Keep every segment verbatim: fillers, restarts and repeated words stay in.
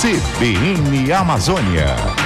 C B N Amazônia.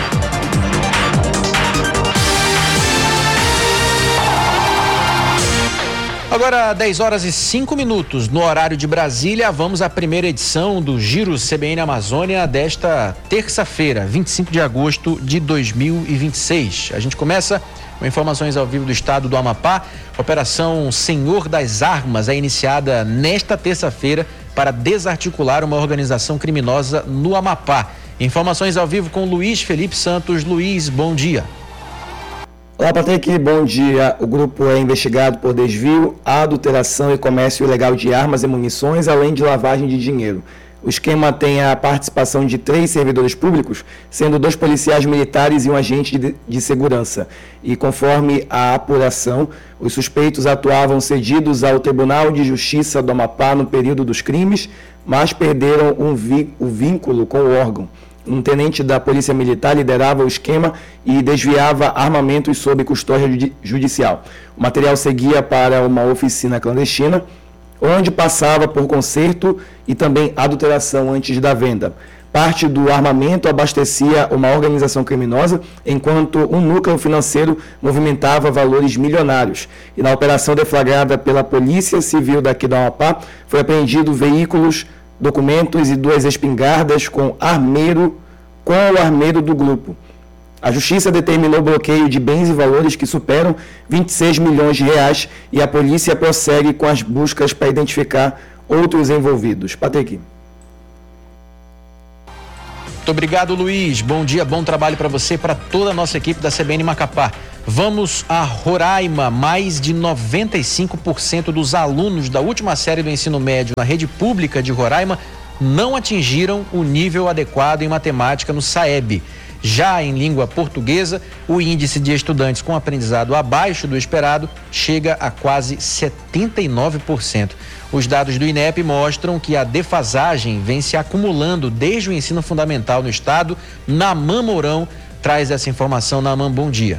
Agora, dez horas e cinco minutos, no horário de Brasília, vamos à primeira edição do Giro C B N Amazônia desta terça-feira, vinte e cinco de agosto de dois mil e vinte e seis. A gente começa com informações ao vivo do estado do Amapá. A Operação Senhor das Armas é iniciada nesta terça-feira para desarticular uma organização criminosa no Amapá. Informações ao vivo com Luiz Felipe Santos. Luiz, bom dia. Olá, Patrick, bom dia. O grupo é investigado por desvio, adulteração e comércio ilegal de armas e munições, além de lavagem de dinheiro. O esquema tem a participação de três servidores públicos, sendo dois policiais militares e um agente de, de segurança. E conforme a apuração, os suspeitos atuavam cedidos ao Tribunal de Justiça do Amapá no período dos crimes, mas perderam um vi, o vínculo com o órgão. Um tenente da Polícia Militar liderava o esquema e desviava armamentos sob custódia judicial. O material seguia para uma oficina clandestina, onde passava por conserto e também adulteração antes da venda. Parte do armamento abastecia uma organização criminosa, enquanto um núcleo financeiro movimentava valores milionários. E na operação deflagrada pela Polícia Civil daqui do Amapá, foi apreendido veículos, documentos e duas espingardas com armeiro, com o armeiro do grupo. A Justiça determinou bloqueio de bens e valores que superam vinte e seis milhões de reais e a polícia prossegue com as buscas para identificar outros envolvidos. Patrick. Muito obrigado, Luiz. Bom dia, bom trabalho para você e para toda a nossa equipe da C B N Macapá. Vamos a Roraima. Mais de noventa e cinco por cento dos alunos da última série do ensino médio na rede pública de Roraima não atingiram o nível adequado em matemática no SAEB. Já em língua portuguesa, o índice de estudantes com aprendizado abaixo do esperado chega a quase setenta e nove por cento. Os dados do INEP mostram que a defasagem vem se acumulando desde o ensino fundamental no estado. Naman Mourão traz essa informação. Naman, bom dia.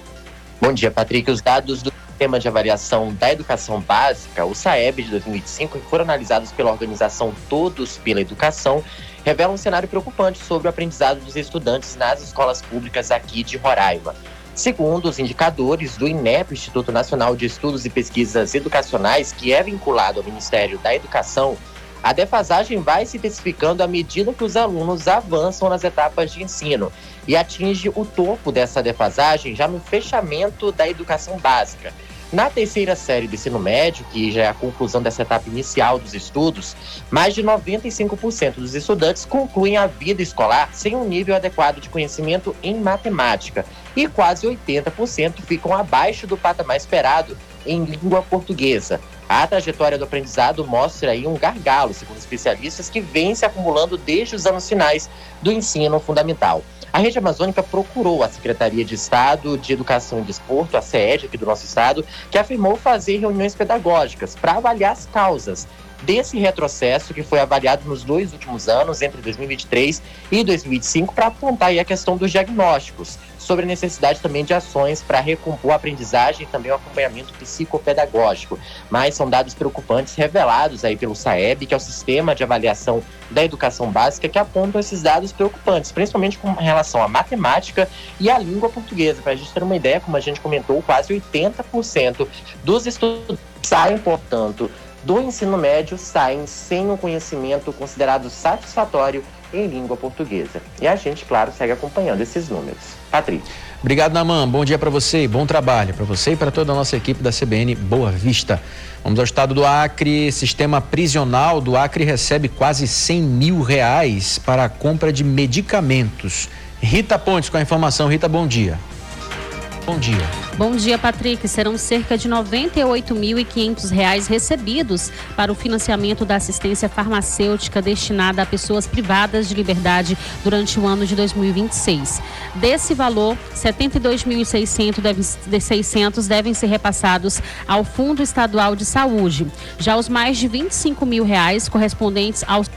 Bom dia, Patrick. Os dados do Sistema de Avaliação da Educação Básica, o SAEB de dois mil e vinte e cinco, que foram analisados pela organização Todos pela Educação, revelam um cenário preocupante sobre o aprendizado dos estudantes nas escolas públicas aqui de Roraima. Segundo os indicadores do INEP, Instituto Nacional de Estudos e Pesquisas Educacionais, que é vinculado ao Ministério da Educação, a defasagem vai se intensificando à medida que os alunos avançam nas etapas de ensino e atinge o topo dessa defasagem já no fechamento da educação básica. Na terceira série do ensino médio, que já é a conclusão dessa etapa inicial dos estudos, mais de noventa e cinco por cento dos estudantes concluem a vida escolar sem um nível adequado de conhecimento em matemática e quase oitenta por cento ficam abaixo do patamar esperado em língua portuguesa. A trajetória do aprendizado mostra aí um gargalo, segundo especialistas, que vem se acumulando desde os anos finais do ensino fundamental. A Rede Amazônica procurou a Secretaria de Estado de Educação e Desporto, a SEED aqui do nosso estado, que afirmou fazer reuniões pedagógicas para avaliar as causas desse retrocesso que foi avaliado nos dois últimos anos, entre dois mil e vinte e três e dois mil e vinte e cinco, para apontar aí a questão dos diagnósticos, sobre a necessidade também de ações para recompor a aprendizagem e também o acompanhamento psicopedagógico. Mas são dados preocupantes revelados aí pelo SAEB, que é o Sistema de Avaliação da Educação Básica, que apontam esses dados preocupantes, principalmente com relação à matemática e à língua portuguesa. Para a gente ter uma ideia, como a gente comentou, quase oitenta por cento dos estudantes saem, portanto, do ensino médio, saem sem um conhecimento considerado satisfatório em língua portuguesa. E a gente, claro, segue acompanhando esses números. Patrick. Obrigado, Naman. Bom dia para você e bom trabalho para você e para toda a nossa equipe da C B N Boa Vista. Vamos ao estado do Acre. Sistema prisional do Acre recebe quase cem mil reais para a compra de medicamentos. Rita Pontes com a informação. Rita, bom dia. Bom dia. Bom dia, Patrick. Serão cerca de noventa e oito mil e quinhentos reais recebidos para o financiamento da assistência farmacêutica destinada a pessoas privadas de liberdade durante o ano de dois mil e vinte e seis. Desse valor, setenta e dois mil e seiscentos devem, devem ser repassados ao Fundo Estadual de Saúde. Já os mais de vinte e cinco mil reais correspondentes aos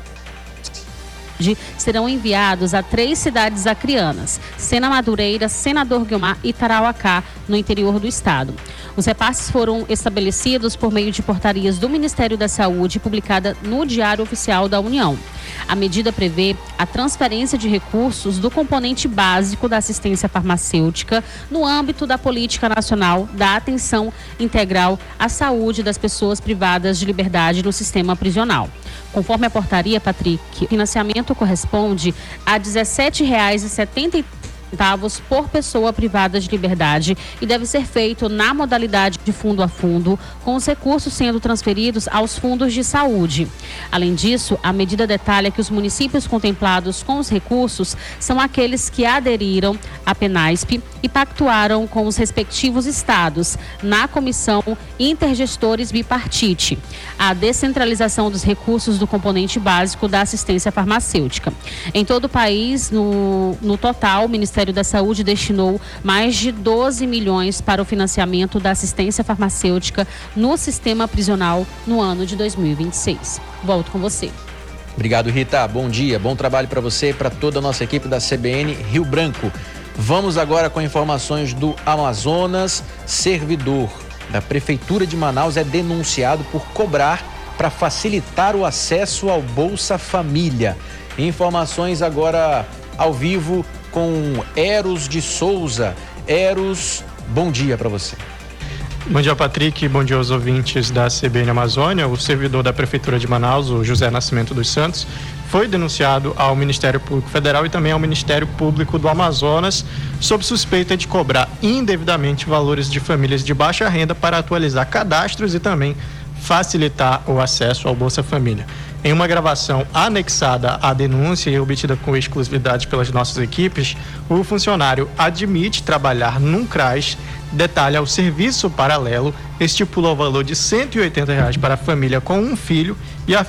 serão enviados a três cidades acreanas: Sena Madureira, Senador Guiomar e Tarauacá, no interior do estado. Os repasses foram estabelecidos por meio de portarias do Ministério da Saúde, publicada no Diário Oficial da União. A medida prevê a transferência de recursos do componente básico da assistência farmacêutica no âmbito da Política Nacional da Atenção Integral à Saúde das pessoas privadas de liberdade no sistema prisional. Conforme a portaria, Patrick, o financiamento corresponde a dezessete reais e setenta centavos por pessoa privada de liberdade e deve ser feito na modalidade de fundo a fundo, com os recursos sendo transferidos aos fundos de saúde. Além disso, a medida detalha que os municípios contemplados com os recursos são aqueles que aderiram à PENASP e pactuaram com os respectivos estados na Comissão Intergestores Bipartite, a descentralização dos recursos do componente básico da assistência farmacêutica. Em todo o país, no, no total, o Ministério da Saúde destinou mais de doze milhões para o financiamento da assistência farmacêutica no sistema prisional no ano de dois mil e vinte e seis. Volto com você. Obrigado, Rita. Bom dia, bom trabalho para você e para toda a nossa equipe da C B N Rio Branco. Vamos agora com informações do Amazonas. Servidor da Prefeitura de Manaus é denunciado por cobrar para facilitar o acesso ao Bolsa Família. Informações agora ao vivo com Eros de Souza. Eros, bom dia para você. Bom dia, Patrick. Bom dia aos ouvintes da C B N Amazônia. O servidor da Prefeitura de Manaus, o José Nascimento dos Santos, foi denunciado ao Ministério Público Federal e também ao Ministério Público do Amazonas sob suspeita de cobrar indevidamente valores de famílias de baixa renda para atualizar cadastros e também facilitar o acesso ao Bolsa Família. Em uma gravação anexada à denúncia e obtida com exclusividade pelas nossas equipes, o funcionário admite trabalhar num CRAS, detalha o serviço paralelo, estipula o valor de cento e oitenta reais para a família com um filho e afirma